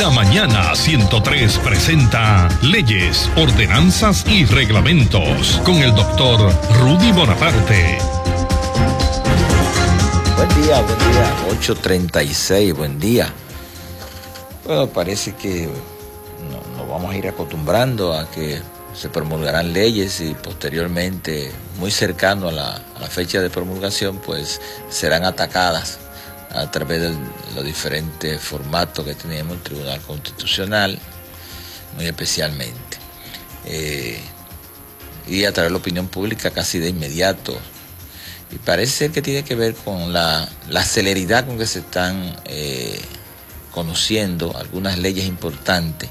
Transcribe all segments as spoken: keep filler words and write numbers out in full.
La Mañana ciento tres presenta Leyes, Ordenanzas y Reglamentos con el doctor Rudy Bonaparte. Buen día, buen día. ocho treinta y seis, buen día. Bueno, parece que no, nos vamos a ir acostumbrando a que se promulgarán leyes y posteriormente, muy cercano a la, a la fecha de promulgación, pues serán atacadas a través de los diferentes formatos que tenemos el Tribunal Constitucional, muy especialmente. Eh, y a través de la opinión pública casi de inmediato. Y parece ser que tiene que ver con la, la celeridad con que se están eh, conociendo algunas leyes importantes.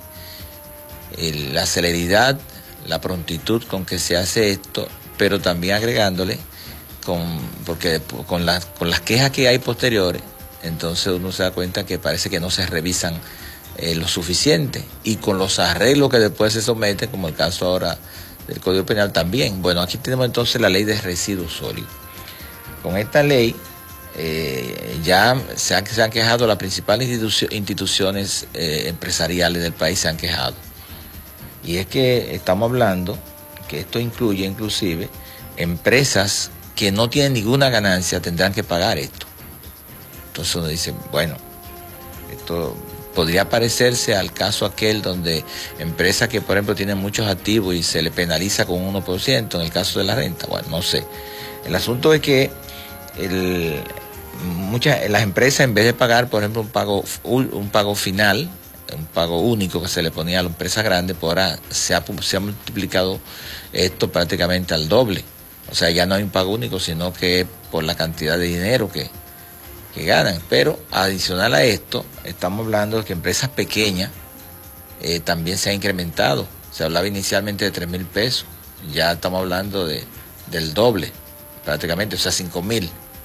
Eh, la celeridad, la prontitud con que se hace esto, pero también agregándole, con, porque con, la, con las quejas que hay posteriores, entonces uno se da cuenta que parece que no se revisan eh, lo suficiente, y con los arreglos que después se someten, como el caso ahora del Código Penal también. Bueno, aquí tenemos entonces la ley de residuos sólidos. Con esta ley eh, ya se han, se han quejado las principales institu instituciones eh, empresariales del país, se han quejado. Y es que estamos hablando que esto incluye inclusive empresas que no tienen ninguna ganancia, tendrán que pagar esto. Entonces uno dice, bueno, esto podría parecerse al caso aquel donde empresas que, por ejemplo, tienen muchos activos y se le penaliza con un uno por ciento en el caso de la renta. Bueno, no sé. El asunto es que el, muchas, las empresas, en vez de pagar, por ejemplo, un pago, un pago final, un pago único que se le ponía a las empresas grandes, por ahora se ha, se ha multiplicado esto prácticamente al doble. O sea, ya no hay un pago único, sino que por la cantidad de dinero que, que ganan. Pero adicional a esto, estamos hablando de que empresas pequeñas eh, también se ha incrementado. Se hablaba inicialmente de tres mil pesos, ya estamos hablando de, del doble prácticamente, o sea, cinco mil.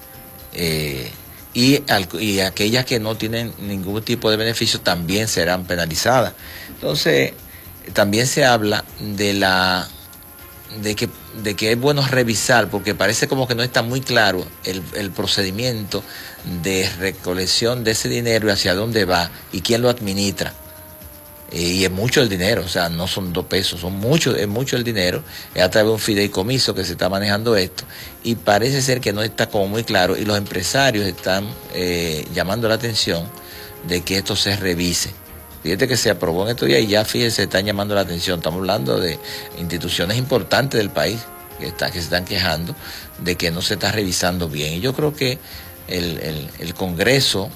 Eh, y, al, y aquellas que no tienen ningún tipo de beneficio también serán penalizadas. Entonces, también se habla de la de que, de que es bueno revisar, porque parece como que no está muy claro el, el procedimiento de recolección de ese dinero y hacia dónde va y quién lo administra. Y es mucho el dinero, o sea, no son dos pesos, son mucho, es mucho el dinero, es a través de un fideicomiso que se está manejando esto, y parece ser que no está como muy claro, y los empresarios están eh, llamando la atención de que esto se revise. Fíjate que se aprobó en estos días y ya, fíjense, están llamando la atención, estamos hablando de instituciones importantes del país que, está, que se están quejando de que no se está revisando bien, y yo creo que el, el, el Congreso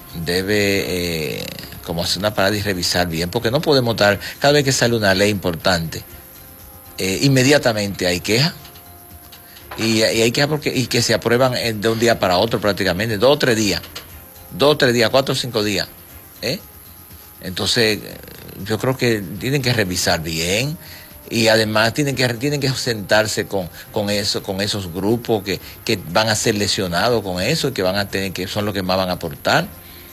debe eh, como hacer una parada y revisar bien, porque no podemos estar, cada vez que sale una ley importante, eh, inmediatamente hay queja, y, y hay queja porque, y que se aprueban de un día para otro prácticamente, dos o tres días, dos o tres días, cuatro o cinco días, ¿eh? Entonces, yo creo que tienen que revisar bien, y además tienen que, tienen que sentarse con, con, eso, con esos grupos que, que van a ser lesionados con eso, y que van a tener, que son los que más van a aportar.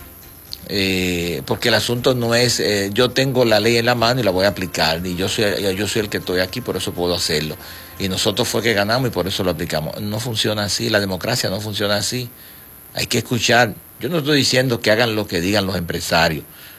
Eh, porque el asunto no es eh, yo tengo la ley en la mano y la voy a aplicar, y yo soy, yo soy el que estoy aquí, por eso puedo hacerlo, y nosotros fue que ganamos y por eso lo aplicamos. No funciona así, la democracia no funciona así. Hay que escuchar. Yo no estoy diciendo que hagan lo que digan los empresarios,